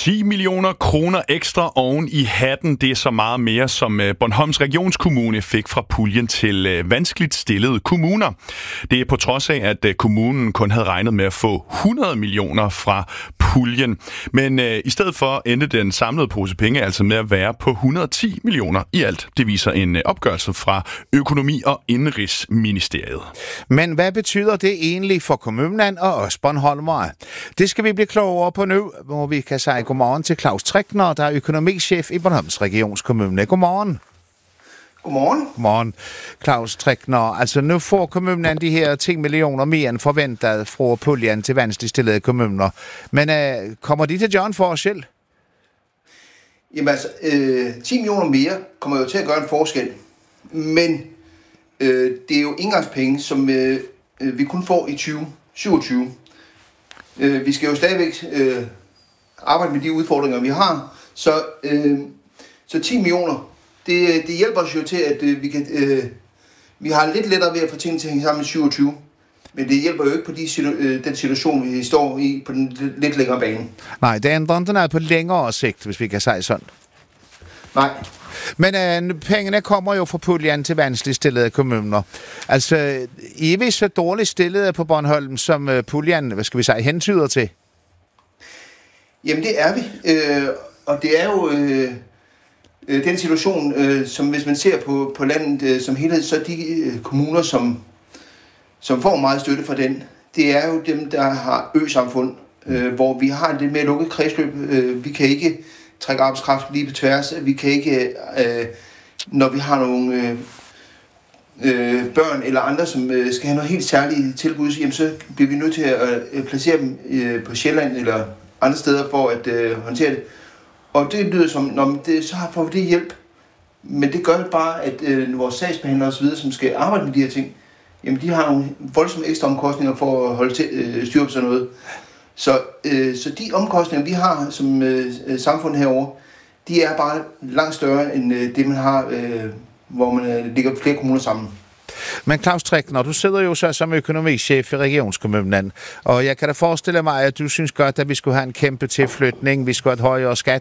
10 millioner kroner ekstra oven i hatten. Det er så meget mere, som Bornholms Regionskommune fik fra puljen til vanskeligt stillede kommuner. Det er på trods af, at kommunen kun havde regnet med at få 100 millioner fra puljen. Men i stedet for endte den samlede pose penge altså med at være på 110 millioner i alt. Det viser en opgørelse fra Økonomi- og Indenrigsministeriet. Men hvad betyder det egentlig for kommunen og os Bornholmere? Det skal vi blive klogere på nu, hvor vi kan sige godmorgen til Claus Trækner, der er økonomichef i Bornholms Regionskommune. Godmorgen. Godmorgen. Godmorgen. Claus Trækner, altså nu får kommunen de her 10 millioner mere end forventet fra puljen til vanskeligt stillede kommuner. Men kommer de til at gøre en forskel? Jamen altså, 10 millioner mere kommer jo til at gøre en forskel. Men det er jo engangspenge, som vi kun får i 2027. Vi skal jo stadigvæk arbejde med de udfordringer, vi har. Så 10 millioner, det hjælper os jo til, at vi har lidt lettere ved at få tingene til at hænge sammen i 27. Men det hjælper jo ikke på den situation, vi står i på den lidt længere bane. Nej, det ændrer ikke noget på længere sigt, hvis vi kan sige sådan. Nej. Men pengene kommer jo fra puljen til vanskeligt stillede kommuner. Altså, I er vi så dårligt stillede på Bornholm, som puljen, hentyder til? Jamen, det er vi. Og det er jo den situation, som hvis man ser på landet som helhed, så de kommuner, som får meget støtte fra den, det er jo dem, der har øsamfund, hvor vi har lidt mere lukket kredsløb. Vi kan ikke trække arbejdskraft lige på tværs. Vi kan ikke, når vi har nogle børn eller andre, som skal have noget helt særligt tilbud, jamen, så bliver vi nødt til at placere dem på Sjælland eller andre steder for at håndtere det. Og det lyder som, så får vi det hjælp. Men det gør bare, at vores sagsbehandlere og så videre, som skal arbejde med de her ting, jamen de har nogle voldsomme ekstra omkostninger for at holde styr på sådan noget. Så de omkostninger, vi har som samfund herovre, de er bare langt større end det, man har, hvor man ligger flere kommuner sammen. Men Claus Trækner, du sidder jo så som økonomichef i Regionskommunen, og jeg kan da forestille mig, at du synes godt, at vi skulle have en kæmpe tilflytning, vi skulle have et højere skat